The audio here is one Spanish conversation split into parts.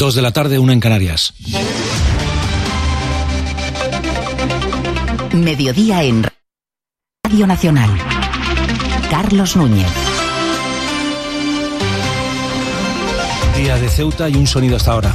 2 de la tarde, 1 en Canarias. Mediodía en Radio Nacional. Carlos Núñez. Día de Ceuta y un sonido hasta ahora.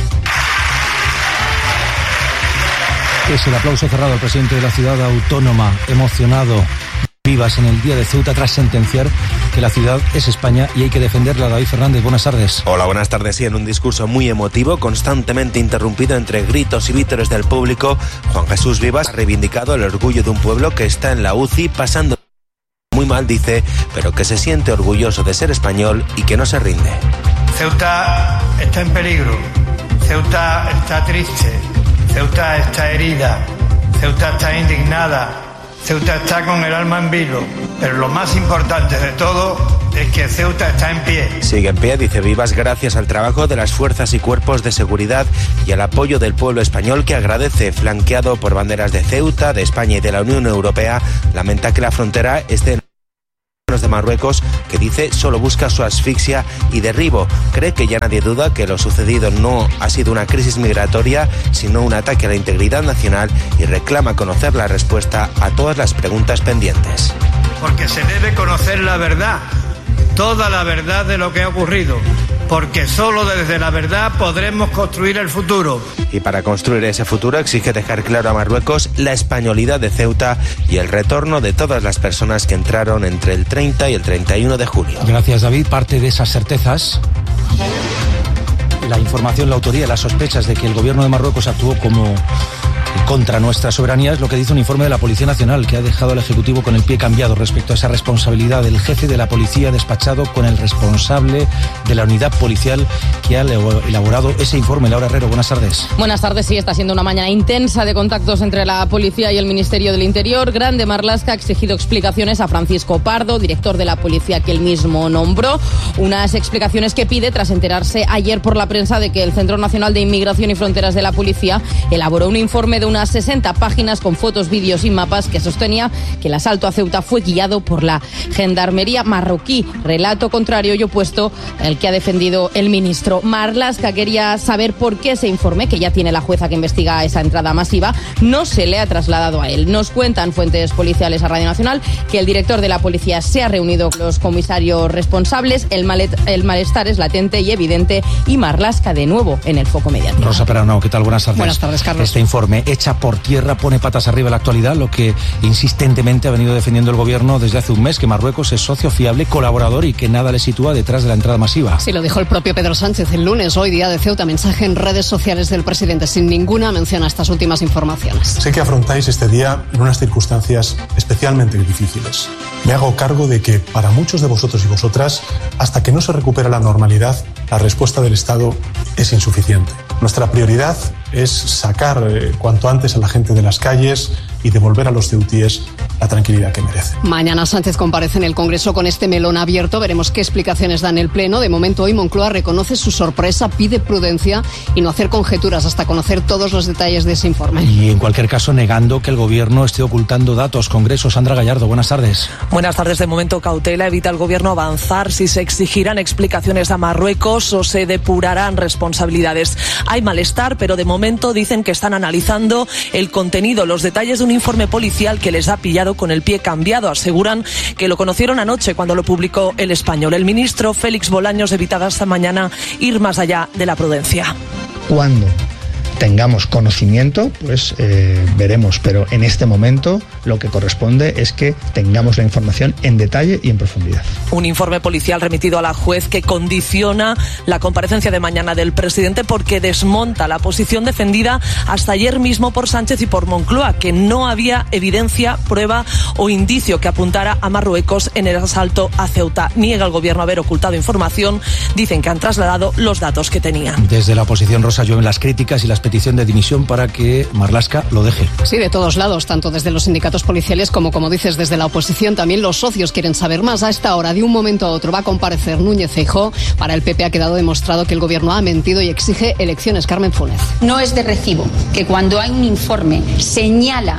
Es el aplauso cerrado al presidente de la ciudad autónoma, emocionado. Vivas en el Día de Ceuta tras sentenciar que la ciudad es España y hay que defenderla. David Fernández, buenas tardes. Hola, buenas tardes. Sí, en un discurso muy emotivo, constantemente interrumpido entre gritos y vítores del público, Juan Jesús Vivas ha reivindicado el orgullo de un pueblo que está en la UCI pasando muy mal, dice, pero que se siente orgulloso de ser español y que no se rinde. Ceuta está en peligro, Ceuta está triste, Ceuta está herida, Ceuta está indignada, Ceuta está con el alma en vilo, pero lo más importante de todo es que Ceuta está en pie. Sigue en pie, dice Vivas, gracias al trabajo de las fuerzas y cuerpos de seguridad y al apoyo del pueblo español que agradece, flanqueado por banderas de Ceuta, de España y de la Unión Europea. Lamenta que la frontera esté en manos de Marruecos, que dice solo busca su asfixia y derribo. Cree que ya nadie duda que lo sucedido no ha sido una crisis migratoria, sino un ataque a la integridad nacional, y reclama conocer la respuesta a todas las preguntas pendientes. Porque se debe conocer la verdad, toda la verdad de lo que ha ocurrido, porque solo desde la verdad podremos construir el futuro. Y para construir ese futuro exige dejar claro a Marruecos la españolidad de Ceuta y el retorno de todas las personas que entraron entre el 30 y el 31 de julio. Gracias, David. Parte de esas certezas, la información, la autoría, las sospechas de que el gobierno de Marruecos actuó como contra nuestra soberanía, es lo que dice un informe de la Policía Nacional, que ha dejado al Ejecutivo con el pie cambiado respecto a esa responsabilidad del jefe de la policía despachado con el responsable de la unidad policial que ha elaborado ese informe. Laura Herrero, buenas tardes. Buenas tardes, sí, está siendo una mañana intensa de contactos entre la policía y el Ministerio del Interior. Grande Marlaska ha exigido explicaciones a Francisco Pardo, director de la policía que él mismo nombró, unas explicaciones que pide tras enterarse ayer por la prensa de que el Centro Nacional de Inmigración y Fronteras de la Policía elaboró un informe de unas 60 páginas con fotos, vídeos y mapas que sostenía que el asalto a Ceuta fue guiado por la gendarmería marroquí. Relato contrario y opuesto al que ha defendido el ministro. Marlaska quería saber por qué ese informe, que ya tiene la jueza que investiga esa entrada masiva, no se le ha trasladado a él. Nos cuentan fuentes policiales a Radio Nacional que el director de la policía se ha reunido con los comisarios responsables. El malestar es latente y evidente, y Marlaska de nuevo en el foco mediático. Rosa Perarnau, ¿qué tal? Buenas tardes. Buenas tardes, Carlos. Este informe echa por tierra, pone patas arriba la actualidad, lo que insistentemente ha venido defendiendo el gobierno desde hace un mes, que Marruecos es socio fiable, colaborador y que nada le sitúa detrás de la entrada masiva. Sí, lo dijo el propio Pedro Sánchez el lunes, hoy Día de Ceuta. Mensaje en redes sociales del presidente sin ninguna mención a estas últimas informaciones. Sé que afrontáis este día en unas circunstancias especialmente difíciles. Me hago cargo de que para muchos de vosotros y vosotras, hasta que no se recupera la normalidad, la respuesta del Estado es insuficiente. Nuestra prioridad es sacar cuanto antes a la gente de las calles y devolver a los ceutíes la tranquilidad que merecen. Mañana Sánchez comparece en el Congreso con este melón abierto. Veremos qué explicaciones da en el Pleno. De momento, hoy Moncloa reconoce su sorpresa, pide prudencia y no hacer conjeturas hasta conocer todos los detalles de ese informe. Y en cualquier caso, negando que el Gobierno esté ocultando datos. Congreso, Sandra Gallardo, buenas tardes. Buenas tardes. De momento, cautela. Evita el Gobierno avanzar si se exigirán explicaciones a Marruecos o se depurarán responsabilidades. Hay malestar, pero de momento dicen que están analizando el contenido, los detalles de un informe policial que les ha pillado con el pie cambiado. Aseguran que lo conocieron anoche cuando lo publicó El Español. El ministro Félix Bolaños evitaba esta mañana ir más allá de la prudencia. Cuando tengamos conocimiento, pues veremos, pero en este momento lo que corresponde es que tengamos la información en detalle y en profundidad. Un informe policial remitido a la juez que condiciona la comparecencia de mañana del presidente porque desmonta la posición defendida hasta ayer mismo por Sánchez y por Moncloa, que no había evidencia, prueba o indicio que apuntara a Marruecos en el asalto a Ceuta. Niega el Gobierno haber ocultado información. Dicen que han trasladado los datos que tenían. Desde la oposición, Rosa, llueven las críticas y las petición de dimisión para que Marlaska lo deje. Sí, de todos lados, tanto desde los sindicatos policiales como dices, desde la oposición. También los socios quieren saber más. A esta hora, de un momento a otro, va a comparecer Núñez Feijóo. Para el PP ha quedado demostrado que el Gobierno ha mentido y exige elecciones. Carmen Funes. No es de recibo que cuando hay un informe señala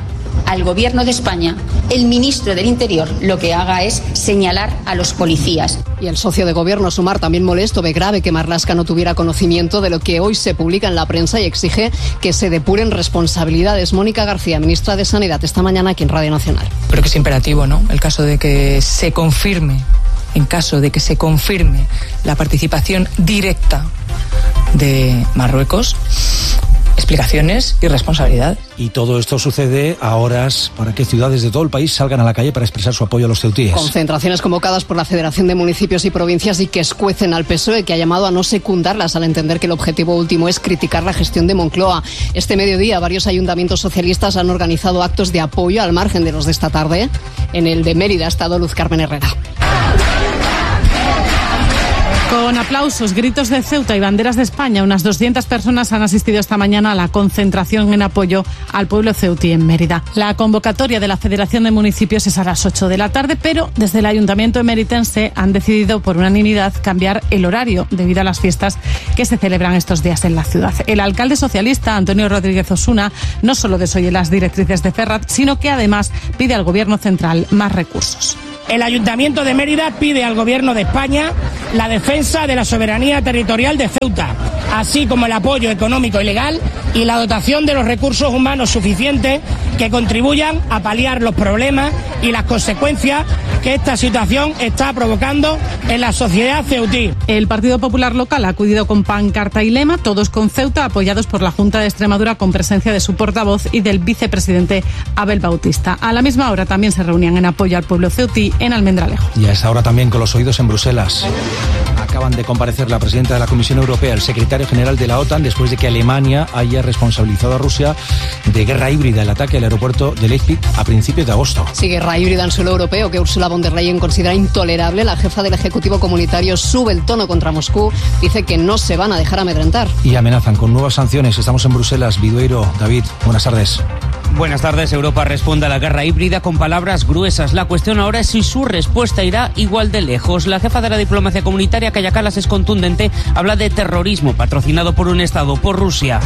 al Gobierno de España, el ministro del Interior lo que haga es señalar a los policías. Y el socio de gobierno, Sumar, también molesto, ve grave que Marlaska no tuviera conocimiento de lo que hoy se publica en la prensa y exige que se depuren responsabilidades. Mónica García, ministra de Sanidad, esta mañana aquí en Radio Nacional. Creo que es imperativo, ¿no? El caso de que se confirme, en caso de que se confirme la participación directa de Marruecos, explicaciones y responsabilidad. Y todo esto sucede a horas para que ciudades de todo el país salgan a la calle para expresar su apoyo a los ceutíes. Concentraciones convocadas por la Federación de Municipios y Provincias y que escuecen al PSOE, que ha llamado a no secundarlas al entender que el objetivo último es criticar la gestión de Moncloa. Este mediodía varios ayuntamientos socialistas han organizado actos de apoyo al margen de los de esta tarde. En el de Mérida ha estado Luz Carmen Herrera. Con aplausos, gritos de Ceuta y banderas de España, unas 200 personas han asistido esta mañana a la concentración en apoyo al pueblo ceutí en Mérida. La convocatoria de la Federación de Municipios es a las 8 de la tarde, pero desde el Ayuntamiento emeritense han decidido por unanimidad cambiar el horario debido a las fiestas que se celebran estos días en la ciudad. El alcalde socialista, Antonio Rodríguez Osuna, no solo desoye las directrices de Ferrat, sino que además pide al Gobierno central más recursos. El Ayuntamiento de Mérida pide al Gobierno de España la defensa de la soberanía territorial de Ceuta, así como el apoyo económico y legal y la dotación de los recursos humanos suficientes que contribuyan a paliar los problemas y las consecuencias que esta situación está provocando en la sociedad ceutí. El Partido Popular local ha acudido con pancarta y lema, todos con Ceuta, apoyados por la Junta de Extremadura con presencia de su portavoz y del vicepresidente Abel Bautista. A la misma hora también se reunían en apoyo al pueblo ceutí en Almendralejo. Y a esta hora también con los oídos en Bruselas. Acaban de comparecer la presidenta de la Comisión Europea, el secretario general de la OTAN, después de que Alemania haya responsabilizado a Rusia de guerra híbrida, el ataque al aeropuerto de Leipzig a principios de agosto. Sí, guerra híbrida en suelo europeo que Ursula von der Leyen considera intolerable. La jefa del Ejecutivo Comunitario sube el tono contra Moscú, dice que no se van a dejar amedrentar. Y amenazan con nuevas sanciones. Estamos en Bruselas. Vidueiro, David, buenas tardes. Buenas tardes. Europa responde a la guerra híbrida con palabras gruesas. La cuestión ahora es si su respuesta irá igual de lejos. La jefa de la diplomacia comunitaria, Kaja Kallas, es contundente. Habla de terrorismo patrocinado por un Estado, por Rusia.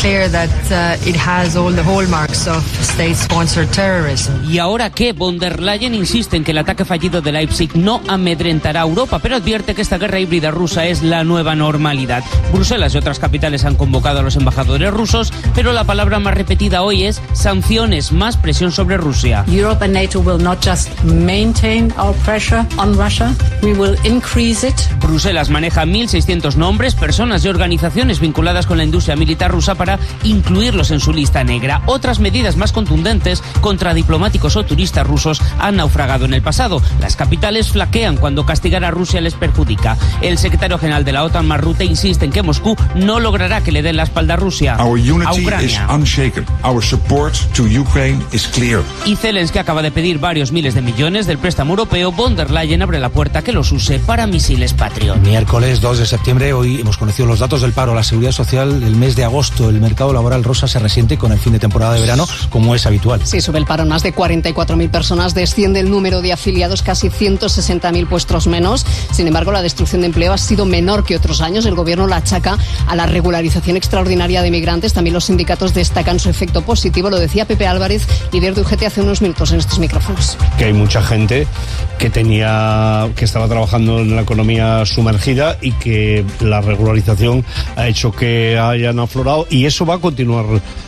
¿Y ahora qué? Von der Leyen insiste en que el ataque fallido de Leipzig no amedrentará a Europa, pero advierte que esta guerra híbrida rusa es la nueva normalidad. Bruselas y otras capitales han convocado a los embajadores rusos, pero la palabra más repetida hoy es sanciones, más presión sobre Rusia. Europe and NATO will not just maintain our pressure on Russia, we will increase it. Bruselas maneja 1.600 nombres, personas y organizaciones vinculadas con la industria militar rusa para incluirlos en su lista negra. Otras medidas más contundentes contra diplomáticos o turistas rusos han naufragado en el pasado. Las capitales flaquean cuando castigar a Rusia les perjudica. El secretario general de la OTAN, Mark Rutte, insiste en que Moscú no logrará que le den la espalda a Rusia. Our unity is unshaken. Our support to Ukraine is clear. Y Zelensky acaba de pedir varios miles de millones del préstamo europeo. Von der Leyen abre la puerta que los use para misiles Patriot. Miércoles 2 de septiembre, hoy hemos conocido los datos del paro, la seguridad social, el mes de agosto. El mercado laboral rosa se resiente con el fin de temporada de verano, como es habitual. Sí, sube el paro en más de 44.000 personas, desciende el número de afiliados, casi 160.000 puestos menos. Sin embargo, la destrucción de empleo ha sido menor que otros años. El gobierno la achaca a la regularización extraordinaria de migrantes. También los sindicatos destacan su efecto positivo. Lo decía Pepe Álvarez, líder de UGT, hace unos minutos en estos micrófonos. Que hay mucha gente que estaba trabajando en la economía sumergida y que la regularización ha hecho que hayan aflorado, y eso va a continuar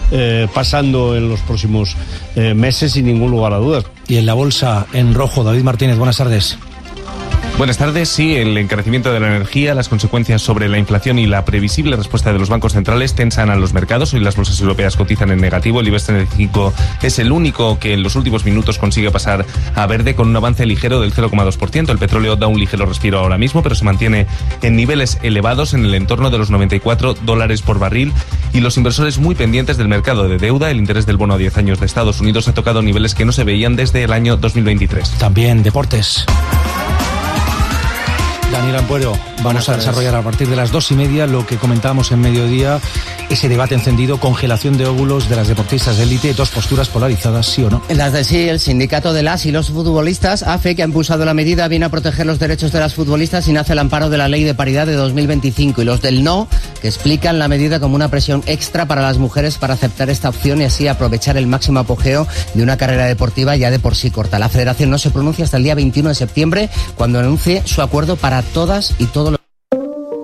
pasando en los próximos meses sin ningún lugar a dudas. Y en la bolsa en rojo, David Martínez, buenas tardes. Buenas tardes. Sí, el encarecimiento de la energía, las consecuencias sobre la inflación y la previsible respuesta de los bancos centrales tensan a los mercados. Hoy las bolsas europeas cotizan en negativo. El IBEX 35 es el único que en los últimos minutos consigue pasar a verde con un avance ligero del 0,2%. El petróleo da un ligero respiro ahora mismo, pero se mantiene en niveles elevados en el entorno de los $94 por barril. Y los inversores muy pendientes del mercado de deuda. El interés del bono a 10 años de Estados Unidos ha tocado niveles que no se veían desde el año 2023. También deportes. La Daniel Ampuero, vamos a desarrollar a partir de las 2:30 lo que comentábamos en mediodía, ese debate encendido, congelación de óvulos de las deportistas de élite, dos posturas polarizadas, ¿sí o no? Las de sí, el sindicato de las y los futbolistas, AFE, que ha impulsado la medida, viene a proteger los derechos de las futbolistas y nace el amparo de la Ley de Paridad de 2025, y los del no, que explican la medida como una presión extra para las mujeres para aceptar esta opción y así aprovechar el máximo apogeo de una carrera deportiva ya de por sí corta. La federación no se pronuncia hasta el día 21 de septiembre, cuando anuncie su acuerdo para todas y todos los...